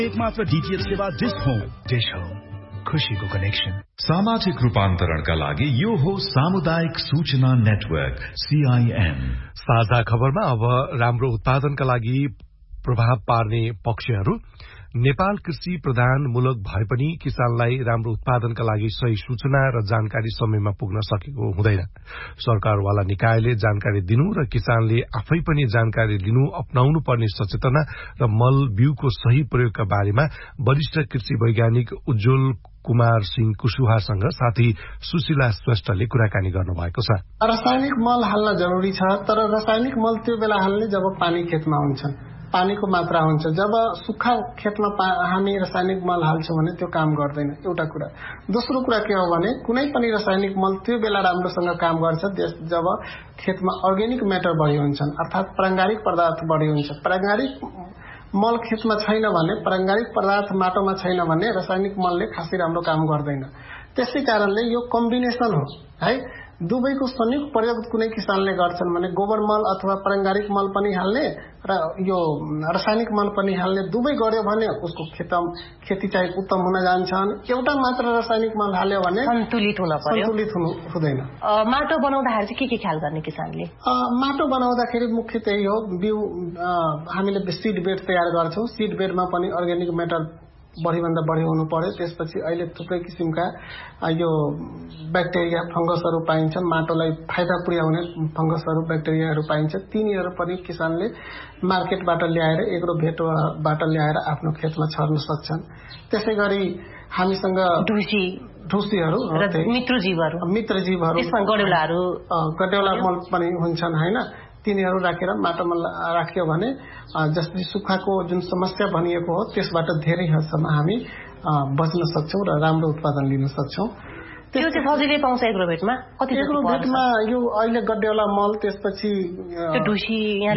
एकमात्र डीटीएच सेवा dish home खुशीको कनेक्सन। सामाजिक रूपान्तरणका लागि यो हो सामुदायिक सूचना नेटवर्क CIN। साझा खबरमा अब राम्रो उत्पादनका लागि प्रभाव पार्ने पक्षहरू। नेपाल कृषि प्रधान मुलुक भए पनि किसानलाई राम्रो उत्पादनका लागि सही सूचना र जानकारी समयमा पुग्न सकेको हुँदैन। सरकारवाला निकायले जानकारी दिनु र किसानले आफै पनि जानकारी लिनु अपनाउनु पर्ने सचेतना र मल बिउको सही प्रयोगका बारेमा वरिष्ठ कृषि वैज्ञानिक उज्जवल कुमार सिंह कुशवाहासँग साथी सुशीला श्रेष्ठले कुराकानी गर्नुभएको छ। रासायनिक मल हाल्न जरुरी छ, तर रासायनिक मल त्यो बेला हाल्ने जब पानी खेतमा हुन्छ, पानीको मात्रा हुन्छ। जब सुक्खा खेतमा हामी रासायनिक मल हाल्छौं भने त्यो काम गर्दैन, एउटा कुरा। दोस्रो कुरा के हो भने कुनै पनि रासायनिक मल त्यो बेला राम्रोसँग काम गर्छ जब खेतमा अर्ग्यानिक म्याटर बढी हुन्छन्, अर्थात प्राङ्गारिक पदार्थ बढी हुन्छ। प्राङ्गारिक मल खेतमा छैन भने, प्राङ्गारिक पदार्थ माटोमा छैन भने रासायनिक मलले खासै राम्रो काम गर्दैन। त्यसै कारणले यो कम्बिनेसन हो है। दुवैको संयुक्त प्रयोग कुनै किसानले गर्छन् भने गोबर मल अथवा प्राङ्गारिक मल पनि हाल्ने र यो रासायनिक मल पनि हाल्ने, दुवै गर्यो भने उसको खेती चाहिँ उत्तम हुन जान्छन्। एउटा मात्र रासायनिक मल हाल्यो भने सन्तुलित हुँदैन। माटो बनाउँदाखेरि चाहिँ के ख्याल गर्ने किसानले? माटो बनाउँदाखेरि मुख्य त्यही हो। बिउ हामीले सिड बेड तयार गर्छौं, सिड बेडमा पनि अर्ग्यानिक म्याटर बढीभन्दा बढी हुनु पर्यो। त्यसपछि अहिले थुप्रै किसिमका यो ब्याक्टेरिया फंगसहरू पाइन्छन्, माटोलाई फाइदा पुर्याउने फंगसहरू ब्याक्टेरियाहरू पाइन्छ। तिनीहरू पनि किसानले मार्केटबाट ल्याएर एग्रो भेटबाट ल्याएर आफ्नो खेतमा छर्न सक्छन्। त्यसै गरी हामीसँग ढुसीहरू मित्रजीवहरू गड्यौला मल पनि हुन्छन् हैन। तिनीहरू राखेर माटोमा राख्यो भने जसले सुक्खाको जुन समस्या भनिएको हो त्यसबाट धेरै हदसम्म हामी बच्न सक्छौं र राम्रो उत्पादन लिन सक्छौं। त्यो चाहिँ सजिलै पाउँछ एग्रोभेटमा? एग्रोभेटमा यो अहिले गड्यौला मल, त्यसपछि ढुसी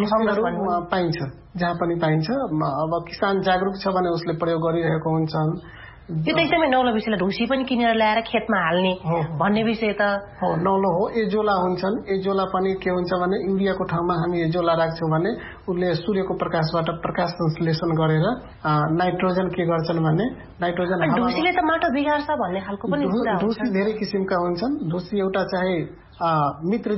पाइन्छ, जहाँ पनि पाइन्छ। अब किसान जागरुक छ भने उसले प्रयोग गरिरहेको हुन्छन्। यो त एकदमै नौलो विषय, ढुसी पनि किनेर ल्याएर खेतमा हाल्ने भन्ने विषय त नौलो हो। एजोला हुन्छन्, एजोला पनि के हुन्छ भने युरियाको ठाउँमा हामी एजोला राख्छौं भने उसले सूर्यको प्रकाशबाट प्रकाश संश्लेषण गरेर नाइट्रोजन के गर्छन् भने नाइट्रोजन ढुसीले त माटो बिगार्छ भन्ने खालको पनि कुरा हुन्छ। ढुसी धेरै किसिमका हुन्छन्। ढुसी एउटा चाहे मित्र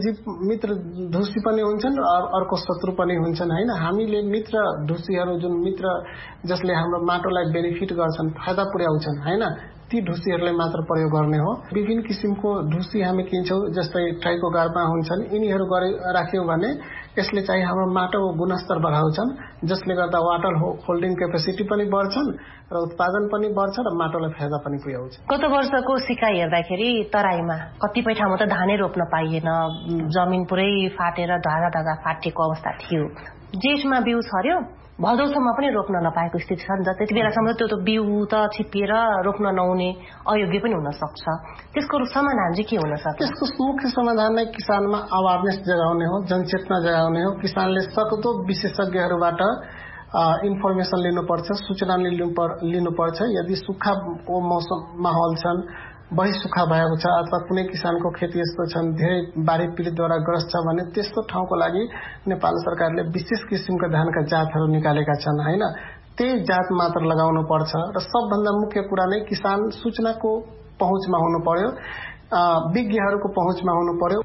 ढुसी पनि हुन्छन्, अर्को शत्रु पनि हुन्छन् हैन। हामीले मित्र ढुसीहरू जुन मित्र जसले हाम्रो माटोलाई बेनिफिट गर्छन्, फाइदा पुर्याउँछन् हैन, ती ढुसीहरूलाई मात्र प्रयोग गर्ने हो। विभिन्न किसिमको ढुसी हामी किन्छौं, जस्तै ट्राइकोगार्मा हुन्छन्। यिनीहरू राख्यौं भने यसले चाहिँ हाम्रो माटोको गुणस्तर बढाउँछन्, जसले गर्दा वाटर होल्डिङ क्यापेसिटी पनि बढ्छन् र उत्पादन पनि बढ्छ र माटोलाई फाइदा पनि पुर्याउँछ। गत वर्षको सिकाइ हेर्दाखेरि तराईमा कतिपय ठाउँमा त धानै रोप्न पाइएन, जमिन पुरै फाटेर धागा फाटेको अवस्था थियो। जेठमा बिउ छर्यो, भदौसम्म पनि रोप्न नपाएको स्थिति छ नि त। त्यति बेलासम्म त्यो बिउ त छिप्पिएर रोप्न नहुने, अयोग्य पनि हुन सक्छ। त्यसको समाधान चाहिँ के हुन सक्छ? त्यसको मुख्य समाधान नै किसानमा अवेरनेस जगाउने हो, जनचेतना जगाउने हो। किसानले सक्दो विशेषज्ञहरूबाट इन्फर्मेसन लिनुपर्छ, सूचना लिनुपर्छ। यदि सुक्खाको मौसम माहौल छन्, बढी सुक्खा भएको छ अथवा कुनै किसानको खेती यस्तो छन् धेरै बाढी पीडितद्वारा ग्रस्त छ भने त्यस्तो ठाउँको लागि नेपाल सरकारले विशेष किसिमका धानका जातहरू निकालेका छन् हैन। त्यही जात मात्र लगाउनु पर्छ र सबभन्दा मुख्य कुरा नै किसान सूचनाको पहुँचमा हुनु पर्यो, विज्ञहरूको पहुँचमा हुनु पर्यो।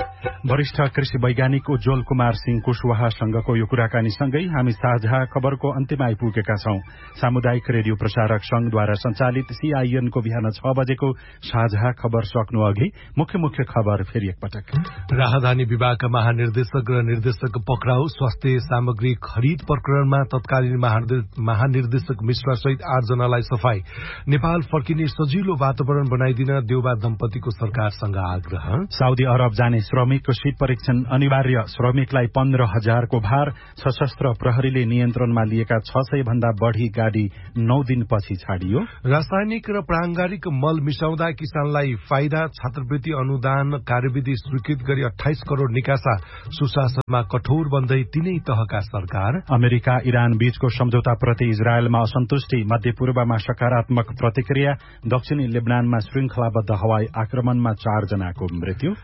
वरिष्ठ कृषि वैज्ञानिक उज्जवल कुमार सिंह कुशवाहासँगको यो कुराकानी सँगै हामी साझा खबरको अन्त्यमा आइपुगेका छौं। सामुदायिक रेडियो प्रसारक संघद्वारा संचालित CIN को बिहान 6 बजेको साझा खबर सक्नु अघि मुख्य खबर फेरि एकपटक। राहदानी विभागका महानिर्देशक र निर्देशक पक्राउ। स्वास्थ्य सामग्री खरिद प्रकरणमा तत्कालीन महानिर्देशक मिश्रा सहित 8 जनालाई सफाई। नेपाल फर्किने सजिलो वातावरण बनाइदिन देउबा दम्पतिको सरकारसँग आग्रह। साउदी अरब जाने श्रमिकको सीट परीक्षण अनिवार्य। श्रमिकलाई 15,000 को भार। सशस्त्र प्रहरीले नियन्त्रणमा लिएका 600 भन्दा बढ़ी गाड़ी 9 दिनपछि छाडियो। रासायनिक र प्राङ्गारिक मल मिसाउँदा किसानलाई फाइदा। छात्रवृत्ति अनुदान कार्यविधि स्वीकृत गरी 28 करोड़ निकासा। सुशासनमा कठोर बन्दै तीनै तहका सरकार। अमेरिका इरान बीचको सम्झौताप्रति इजरायलमा असन्तुष्टि। मध्यपूर्वमा सकारात्मक प्रतिक्रिया। दक्षिणी लेबनानमा श्रृंखलाबद्ध हवाई आक्रमणमा 4 जनाको मृत्यु। र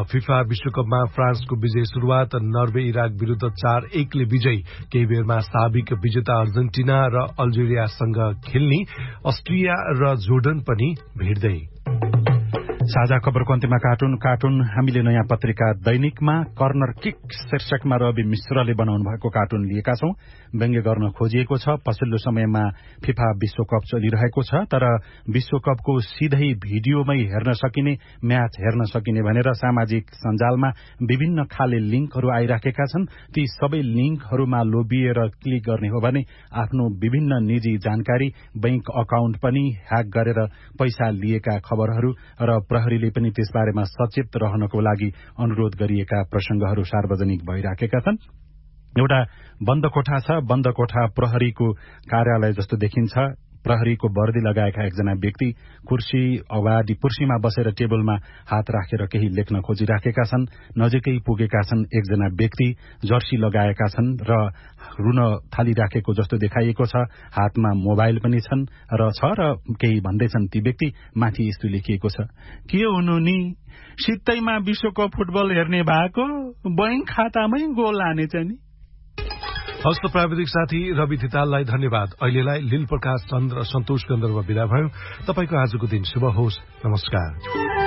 फिफा विश्वकपमा फ्रान्सको विजय शुरूआत नर्वे इराक विरूद्ध 4-1 ले विजयी केही बेरमा साबिक विजेता अर्जेन्टिना र अल्जेरियासँग खेल्ने अस्ट्रिया र जोर्डन पनि भिड्दै। साझा खबरको अन्त्यमा कार्टुन हामीले नयाँ पत्रिका दैनिकमा कर्नर किक शीर्षकमा रवि मिश्रले बनाउनु भएको कार्टुन लिएका छौं। व्यङ्ग्य गर्न खोजिएको छ पछिल्लो समयमा फिफा विश्वकप चलिरहेको छ तर विश्वकपको सिधै भिडियोमै हेर्न सकिने म्याच हेर्न सकिने भनेर सामाजिक सञ्जालमा विभिन्न खाले लिंकहरू आइराखेका छन्। ती सबै लिंकहरूमा लोभिएर क्लिक गर्ने हो भने आफ्नो विभिन्न निजी जानकारी बैंक अकाउन्ट पनि ह्याक गरेर पैसा लिएका खबरहरू र प्रहरीले पनि त्यसबारेमा सचेत रहनको लागि अनुरोध गरिएका प्रसंगहरू सार्वजनिक भइराखेका छन्। एउटा बन्द कोठा छ। बन्द कोठा प्रहरीको कार्यालय जस्तो देखिन्छ। प्रहरीको वर्दी लगाएका एकजना व्यक्ति कुर्सीमा बसेर टेबलमा हात राखेर केही लेख्न खोजिराखेका छन्। नजिकै पुगेका छन् एकजना व्यक्ति जर्सी लगाएका छन् र रुन थालिराखेको जस्तो देखाइएको छ। हातमा मोबाइल पनि छन् र केही भन्दैछन् ती व्यक्ति। माथि यस्तो लेखिएको छ, के हुनु नि सित्तैमा विश्वकप फुटबल हेर्ने भएको बैंक खातामै गोल हानेछ नि। हस्त प्राविधिक साथी रवि धिताललाई धन्यवाद। अहिलेलाई लील प्रकाश चन्द्र सन्तोष गन्धर्व विदा भयो। तपाईको आजको दिन शुभ होस्। नमस्कार।